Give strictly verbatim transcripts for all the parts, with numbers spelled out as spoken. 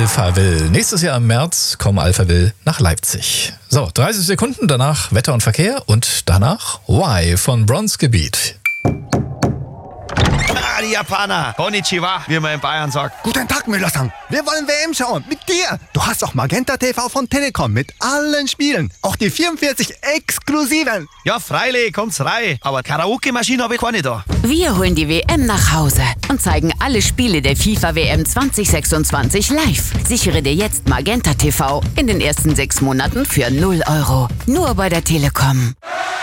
Alphaville. Nächstes Jahr im März kommen Alphaville nach Leipzig. So, dreißig Sekunden, danach Wetter und Verkehr und danach Why von Bronzegebiet. Ah, die Japaner. Konnichiwa, wie man in Bayern sagt. Guten Tag, Müller-san. Wir wollen W M schauen. Mit dir. Du hast auch Magenta T V von Telekom mit allen Spielen. Auch die vierundvierzig exklusiven. Ja, freilich, kommt's rein. Aber Karaoke-Maschine habe ich keine da. Wir holen die W M nach Hause und zeigen alle Spiele der FIFA W M zwanzig sechsundzwanzig live. Sichere dir jetzt Magenta T V in den ersten sechs Monaten für null Euro. Nur bei der Telekom.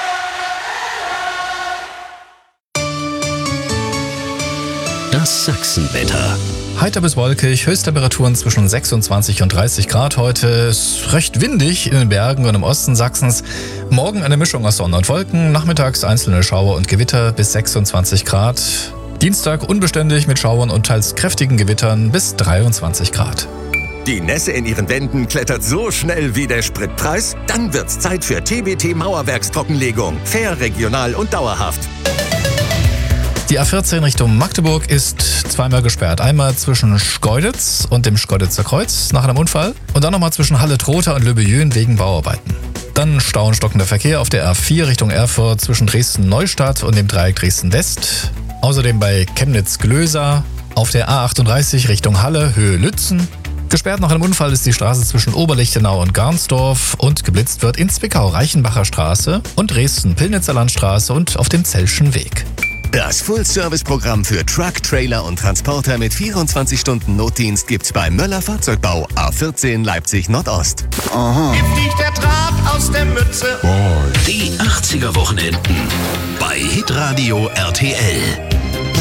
Das Sachsenwetter. Heiter bis wolkig, Höchsttemperaturen zwischen sechsundzwanzig und dreißig Grad heute. Ist recht windig in den Bergen und im Osten Sachsens. Morgen eine Mischung aus Sonne und Wolken, nachmittags einzelne Schauer und Gewitter bis sechsundzwanzig Grad. Dienstag unbeständig mit Schauern und teils kräftigen Gewittern bis dreiundzwanzig Grad. Die Nässe in ihren Wänden klettert so schnell wie der Spritpreis? Dann wird's Zeit für T B T Mauerwerkstrockenlegung. Fair, regional und dauerhaft. Die A vierzehn Richtung Magdeburg ist zweimal gesperrt. Einmal zwischen Schkeuditz und dem Schkeuditzer Kreuz nach einem Unfall und dann nochmal zwischen Halle-Trotha und Löbejün wegen Bauarbeiten. Dann Stau und stockender Verkehr auf der A vier Richtung Erfurt zwischen Dresden-Neustadt und dem Dreieck Dresden-West. Außerdem bei Chemnitz-Glösa auf der A achtunddreißig Richtung Halle, Höhe Lützen. Gesperrt nach einem Unfall ist die Straße zwischen Oberlichtenau und Garnsdorf und geblitzt wird in Zwickau Reichenbacher Straße und Dresden-Pillnitzer Landstraße und auf dem Zellschen Weg. Das Full-Service-Programm für Truck, Trailer und Transporter mit vierundzwanzig Stunden Notdienst gibt's bei Möller Fahrzeugbau A vierzehn Leipzig Nordost. Aha. Hier fliegt der Draht aus der Mütze. Die achtziger Wochenenden bei Hitradio R T L.